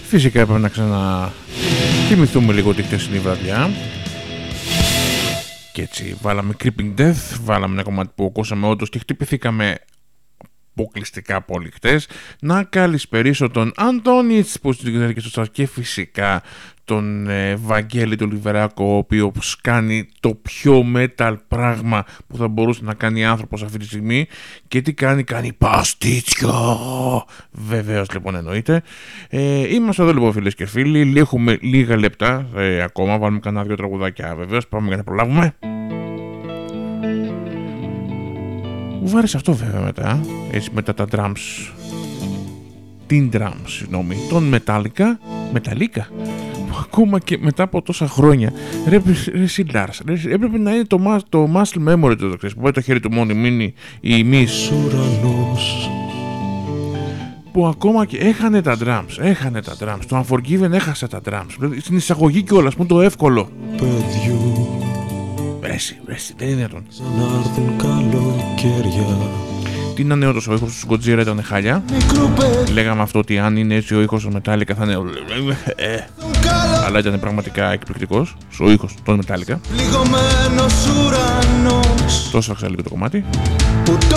Φυσικά έπρεπε να ξαναθυμηθούμε λίγο τη χτεσινή βραδιά. Και έτσι βάλαμε Creeping Death, βάλαμε ένα κομμάτι που ακούσαμε όντως και χτυπηθήκαμε αποκλειστικά από όλοι χτες. Να καλησπερίσω τον Αντώνιτς που στην και στο στρατ και φυσικά τον Βαγγέλη του Λιβεράκο, ο οποίος κάνει το πιο metal πράγμα που θα μπορούσε να κάνει άνθρωπος αυτή τη στιγμή. Και τι κάνει, κάνει παστίτσιο. Βεβαίως λοιπόν εννοείται. Είμαστε εδώ λοιπόν φίλες και φίλοι, έχουμε λίγα λεπτά ακόμα, βάλουμε κανένα 2 τραγουδάκια βεβαίως, πάμε για να προλάβουμε. Μου βάρεσε αυτό βέβαια μετά, έτσι μετά τα drums, την drums, συγγνώμη, τον Metallica, που ακόμα και μετά από τόσα χρόνια, ρε Σιλάρς, έπρεπε να είναι το muscle memory του, ξέρεις, που πάει το χέρι του μόνο, μείνει η μυς, που ακόμα και έχανε τα drums, το Unforgiven έχασε τα drums, στην εισαγωγή κιόλας, που είναι το εύκολο. Βρέσει, δεν είναι δυνατόν. Τι να είναι όντως ο ήχος του Godzilla ήταν χάλια. Λέγαμε αυτό ότι αν είναι έτσι ο ήχος του Metallica θα είναι αλλά ήταν πραγματικά εκπληκτικός ο ήχος των Metallica. Τόσο θα λίγο το κομμάτι.